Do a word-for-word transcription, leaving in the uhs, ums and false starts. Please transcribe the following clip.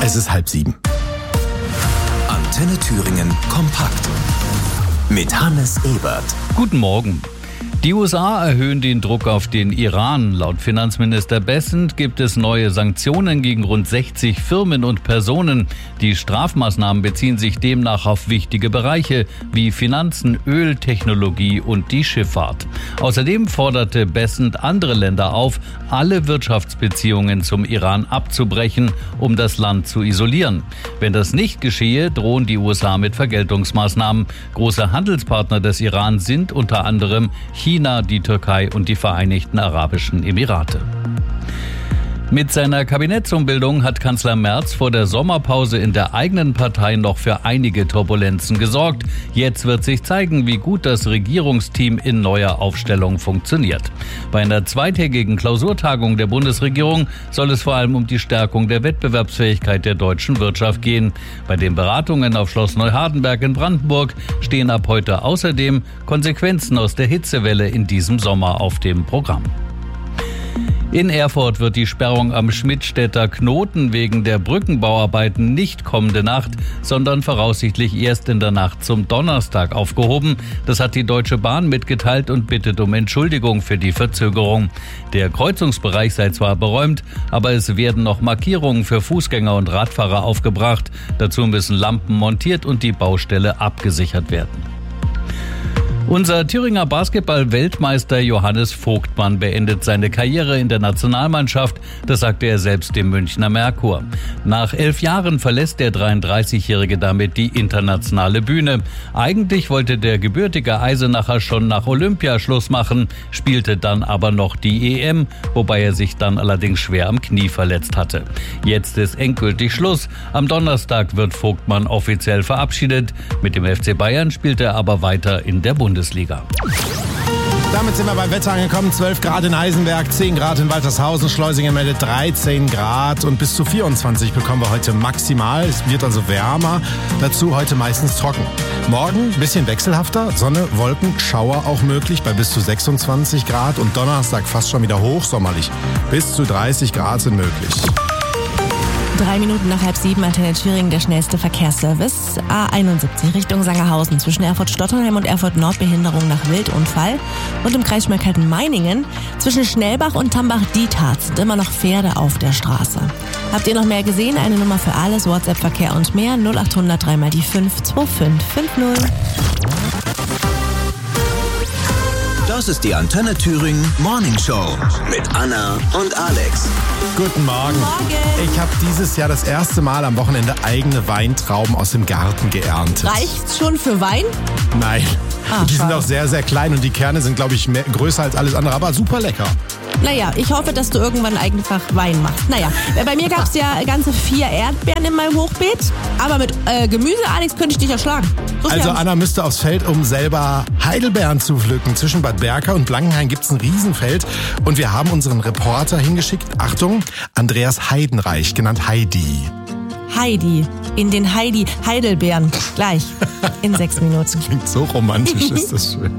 Es ist halb sieben. Antenne Thüringen kompakt mit Hannes Ebert. Guten Morgen. Die U S A erhöhen den Druck auf den Iran. Laut Finanzminister Bessent gibt es neue Sanktionen gegen rund sechzig Firmen und Personen. Die Strafmaßnahmen beziehen sich demnach auf wichtige Bereiche wie Finanzen, Öl, Technologie und die Schifffahrt. Außerdem forderte Bessent andere Länder auf, alle Wirtschaftsbeziehungen zum Iran abzubrechen, um das Land zu isolieren. Wenn das nicht geschehe, drohen die U S A mit Vergeltungsmaßnahmen. Große Handelspartner des Iran sind unter anderem China, die Türkei und die Vereinigten Arabischen Emirate. Mit seiner Kabinettsumbildung hat Kanzler Merz vor der Sommerpause in der eigenen Partei noch für einige Turbulenzen gesorgt. Jetzt wird sich zeigen, wie gut das Regierungsteam in neuer Aufstellung funktioniert. Bei einer zweitägigen Klausurtagung der Bundesregierung soll es vor allem um die Stärkung der Wettbewerbsfähigkeit der deutschen Wirtschaft gehen. Bei den Beratungen auf Schloss Neuhardenberg in Brandenburg stehen ab heute außerdem Konsequenzen aus der Hitzewelle in diesem Sommer auf dem Programm. In Erfurt wird die Sperrung am Schmidtstädter Knoten wegen der Brückenbauarbeiten nicht kommende Nacht, sondern voraussichtlich erst in der Nacht zum Donnerstag aufgehoben. Das hat die Deutsche Bahn mitgeteilt und bittet um Entschuldigung für die Verzögerung. Der Kreuzungsbereich sei zwar beräumt, aber es werden noch Markierungen für Fußgänger und Radfahrer aufgebracht. Dazu müssen Lampen montiert und die Baustelle abgesichert werden. Unser Thüringer Basketball-Weltmeister Johannes Vogtmann beendet seine Karriere in der Nationalmannschaft, das sagte er selbst dem Münchner Merkur. Nach elf Jahren verlässt der dreiunddreißigjährige damit die internationale Bühne. Eigentlich wollte der gebürtige Eisenacher schon nach Olympia Schluss machen, spielte dann aber noch die E M, wobei er sich dann allerdings schwer am Knie verletzt hatte. Jetzt ist endgültig Schluss. Am Donnerstag wird Vogtmann offiziell verabschiedet. Mit dem F C Bayern spielt er aber weiter in der Bundesliga. Bundesliga. Damit sind wir beim Wetter angekommen. zwölf Grad in Eisenberg, zehn Grad in Waltershausen, Schleusingen meldet dreizehn Grad und bis zu vierundzwanzig bekommen wir heute maximal. Es wird also wärmer. Dazu heute meistens trocken. Morgen ein bisschen wechselhafter. Sonne, Wolken, Schauer auch möglich bei bis zu sechsundzwanzig Grad und Donnerstag fast schon wieder hochsommerlich. Bis zu dreißig Grad sind möglich. Drei Minuten nach halb sieben, Antenne Thüringen, der schnellste Verkehrsservice. A einundsiebzig Richtung Sangerhausen zwischen Erfurt-Stottenheim und Erfurt-Nord Behinderung nach Wildunfall. Und im Kreis Schmalkalden-Meiningen zwischen Schnellbach und Tambach-Dietharz sind immer noch Pferde auf der Straße. Habt ihr noch mehr gesehen? Eine Nummer für alles, WhatsApp-Verkehr und mehr. null acht hundert drei mal die fünf zwei fünf fünf null. Das ist die Antenne Thüringen Morning Show mit Anna und Alex. Guten Morgen. Morgen. Ich habe dieses Jahr das erste Mal am Wochenende eigene Weintrauben aus dem Garten geerntet. Reicht's schon für Wein? Nein. Ah, und die schade. sind auch sehr, sehr klein und die Kerne sind, glaube ich, mehr, größer als alles andere, aber super lecker. Naja, ich hoffe, dass du irgendwann einfach Wein machst. Naja, bei mir gab es ja ganze vier Erdbeeren in meinem Hochbeet. Aber mit äh, Gemüse, Alex, könnte ich dich erschlagen. So viel Also hab ich- Anna müsste aufs Feld, um selber Heidelbeeren zu pflücken. Zwischen Bad Berka und Blankenhain gibt's ein Riesenfeld. Und wir haben unseren Reporter hingeschickt. Achtung, Andreas Heidenreich, genannt Heidi. Heidi. In den Heidi Heidelbeeren. Gleich. In sechs Minuten. Klingt so romantisch, ist das schön.